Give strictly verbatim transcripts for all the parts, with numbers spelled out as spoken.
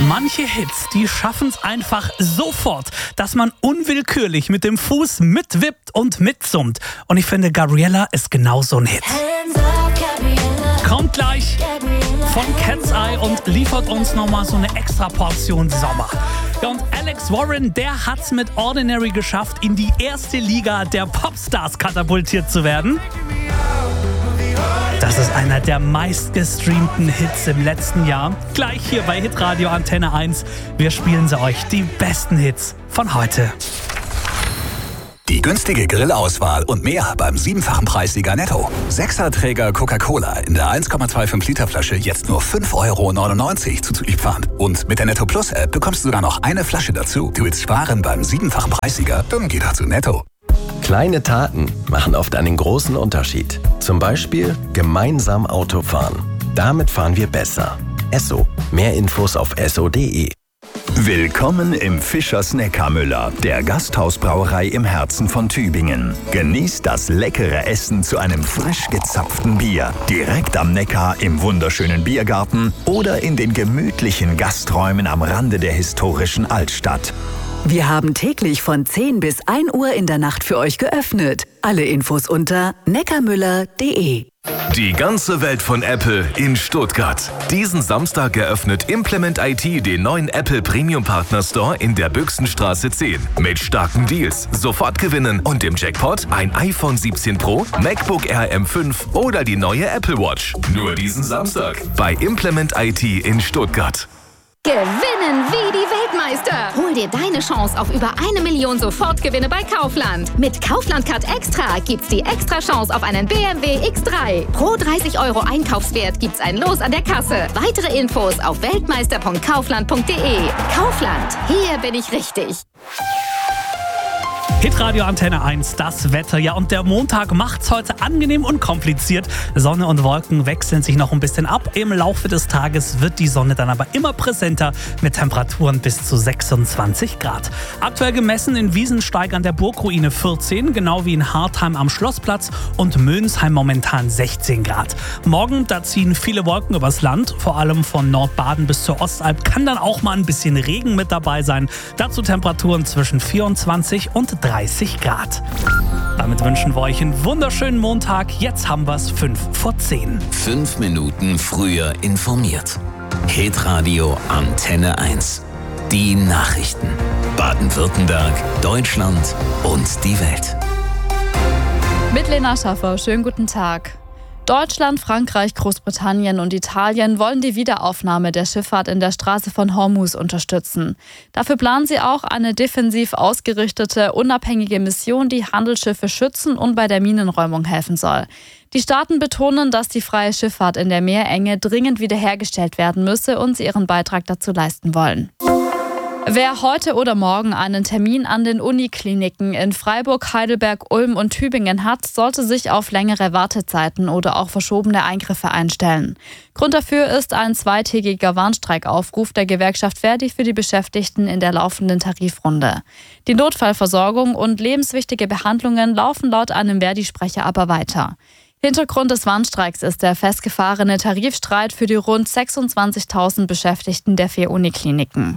Manche Hits, die schaffen es einfach sofort, dass man unwillkürlich mit dem Fuß mitwippt und mitsummt. Und ich finde, Gabriella ist genau so ein Hit. Kommt gleich von Cat's Eye und liefert uns nochmal so eine extra Portion Sommer. Ja, und Alex Warren, der hat's mit Ordinary geschafft, in die erste Liga der Popstars katapultiert zu werden. Das ist einer der meistgestreamten Hits im letzten Jahr. Gleich hier bei Hitradio Antenne eins. Wir spielen sie euch, die besten Hits von heute. Die günstige Grillauswahl und mehr beim siebenfachen Preissieger Netto. Sechserträger Coca-Cola in der eins Komma fünfundzwanzig Liter Flasche jetzt nur fünf Euro neunundneunzig zuzüglich Pfand. Und mit der Netto Plus App bekommst du sogar noch eine Flasche dazu. Du willst sparen beim siebenfachen Preissieger? Dann geh doch zu Netto. Kleine Taten machen oft einen großen Unterschied. Zum Beispiel gemeinsam Auto fahren. Damit fahren wir besser. Esso. Mehr Infos auf esso punkt de. Willkommen im Fischers Neckarmüller, der Gasthausbrauerei im Herzen von Tübingen. Genießt das leckere Essen zu einem frisch gezapften Bier. Direkt am Neckar im wunderschönen Biergarten oder in den gemütlichen Gasträumen am Rande der historischen Altstadt. Wir haben täglich von zehn bis ein Uhr in der Nacht für euch geöffnet. Alle Infos unter neckarmüller punkt de. Die ganze Welt von Apple in Stuttgart. Diesen Samstag eröffnet Implement I T den neuen Apple Premium Partner Store in der Büchsenstraße zehn. Mit starken Deals, sofort gewinnen und im Jackpot ein iPhone siebzehn Pro, MacBook Air M fünf oder die neue Apple Watch. Nur diesen Samstag bei Implement I T in Stuttgart. Gewinnen wie die Weltmeister! Hol dir deine Chance auf über eine Million Sofortgewinne bei Kaufland. Mit Kaufland Card Extra gibt's die extra Chance auf einen B M W X drei. Pro dreißig Euro Einkaufswert gibt's ein Los an der Kasse. Weitere Infos auf weltmeister punkt kaufland punkt de. Kaufland, hier bin ich richtig. Hitradio Antenne eins, das Wetter. Ja, und der Montag macht's heute angenehm und kompliziert. Sonne und Wolken wechseln sich noch ein bisschen ab. Im Laufe des Tages wird die Sonne dann aber immer präsenter mit Temperaturen bis zu sechsundzwanzig Grad. Aktuell gemessen in Wiesensteig an der Burgruine vierzehn, genau wie in Hartheim am Schlossplatz und Mülnsheim momentan sechzehn Grad. Morgen, da ziehen viele Wolken übers Land, vor allem von Nordbaden bis zur Ostalb. Kann dann auch mal ein bisschen Regen mit dabei sein. Dazu Temperaturen zwischen vierundzwanzig und dreißig Grad. Damit wünschen wir euch einen wunderschönen Montag. Jetzt haben wir es fünf vor zehn. Fünf Minuten früher informiert. Hitradio Antenne eins. Die Nachrichten. Baden-Württemberg, Deutschland und die Welt. Mit Lena Schaffer, schönen guten Tag. Deutschland, Frankreich, Großbritannien und Italien wollen die Wiederaufnahme der Schifffahrt in der Straße von Hormuz unterstützen. Dafür planen sie auch eine defensiv ausgerichtete, unabhängige Mission, die Handelsschiffe schützen und bei der Minenräumung helfen soll. Die Staaten betonen, dass die freie Schifffahrt in der Meerenge dringend wiederhergestellt werden müsse und sie ihren Beitrag dazu leisten wollen. Wer heute oder morgen einen Termin an den Unikliniken in Freiburg, Heidelberg, Ulm und Tübingen hat, sollte sich auf längere Wartezeiten oder auch verschobene Eingriffe einstellen. Grund dafür ist ein zweitägiger Warnstreikaufruf der Gewerkschaft Verdi für die Beschäftigten in der laufenden Tarifrunde. Die Notfallversorgung und lebenswichtige Behandlungen laufen laut einem Verdi-Sprecher aber weiter. Hintergrund des Warnstreiks ist der festgefahrene Tarifstreit für die rund sechsundzwanzigtausend Beschäftigten der vier Unikliniken.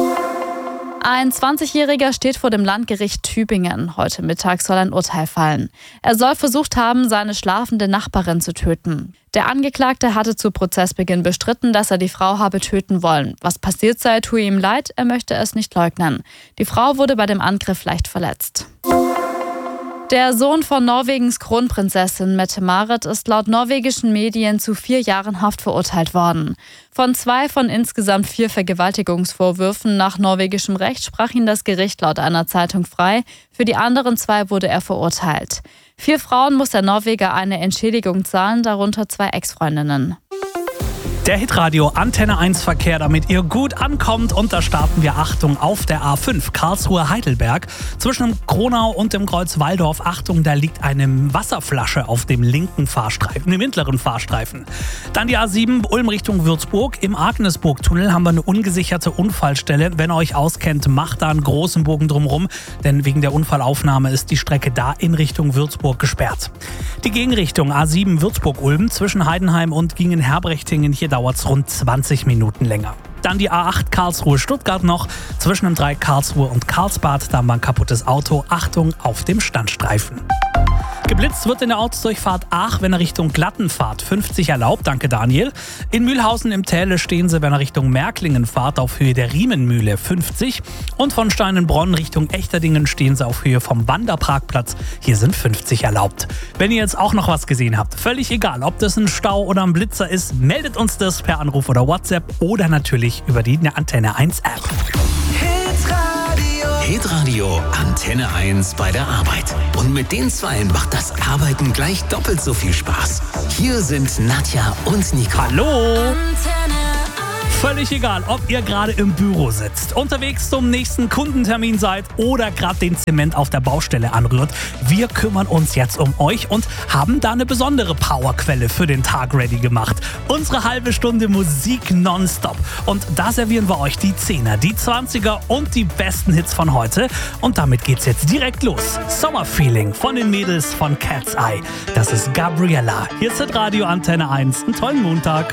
Ein zwanzigjähriger steht vor dem Landgericht Tübingen. Heute Mittag soll ein Urteil fallen. Er soll versucht haben, seine schlafende Nachbarin zu töten. Der Angeklagte hatte zu Prozessbeginn bestritten, dass er die Frau habe töten wollen. Was passiert sei, tue ihm leid, er möchte es nicht leugnen. Die Frau wurde bei dem Angriff leicht verletzt. Der Sohn von Norwegens Kronprinzessin Mette-Marit ist laut norwegischen Medien zu vier Jahren Haft verurteilt worden. Von zwei von insgesamt vier Vergewaltigungsvorwürfen nach norwegischem Recht sprach ihn das Gericht laut einer Zeitung frei. Für die anderen zwei wurde er verurteilt. Vier Frauen muss der Norweger eine Entschädigung zahlen, darunter zwei Ex-Freundinnen. Der Hitradio Antenne eins Verkehr, damit ihr gut ankommt. Und da starten wir, Achtung, auf der A fünf Karlsruhe-Heidelberg. Zwischen dem Kronau und dem Kreuz Walldorf, Achtung, da liegt eine Wasserflasche auf dem linken Fahrstreifen, im mittleren Fahrstreifen. Dann die A sieben Ulm Richtung Würzburg. Im Agnesburg-Tunnel haben wir eine ungesicherte Unfallstelle. Wenn ihr euch auskennt, macht da einen großen Bogen drumherum, denn wegen der Unfallaufnahme ist die Strecke da in Richtung Würzburg gesperrt. Die Gegenrichtung A sieben Würzburg-Ulm zwischen Heidenheim und Gingen-Herbrechtingen, hier dauert es rund zwanzig Minuten länger. Dann die A acht Karlsruhe-Stuttgart noch. Zwischen dem Dreieck Karlsruhe und Karlsbad, da war ein kaputtes Auto. Achtung auf dem Standstreifen. Geblitzt wird in der Ortsdurchfahrt Aach, wenn er Richtung Glatten fahrt. fünfzig erlaubt, danke Daniel. In Mühlhausen im Täle stehen sie, wenn er Richtung Märklingen fahrt, auf Höhe der Riemenmühle fünfzig. Und von Steinenbronn Richtung Echterdingen stehen sie auf Höhe vom Wanderparkplatz. Hier sind fünfzig erlaubt. Wenn ihr jetzt auch noch was gesehen habt, völlig egal, ob das ein Stau oder ein Blitzer ist, meldet uns das per Anruf oder WhatsApp oder natürlich über die Antenne eins App. Hitradio Antenne eins bei der Arbeit. Und mit den Zweien macht das Arbeiten gleich doppelt so viel Spaß. Hier sind Nadja und Nico. Hallo! Völlig egal, ob ihr gerade im Büro sitzt, unterwegs zum nächsten Kundentermin seid oder gerade den Zement auf der Baustelle anrührt. Wir kümmern uns jetzt um euch und haben da eine besondere Powerquelle für den Tag ready gemacht. Unsere halbe Stunde Musik nonstop. Und da servieren wir euch die Zehner, die Zwanziger und die besten Hits von heute. Und damit geht's jetzt direkt los. Summerfeeling von den Mädels von Cat's Eye. Das ist Gabriella. Hier ist Radio Antenne eins. Einen tollen Montag.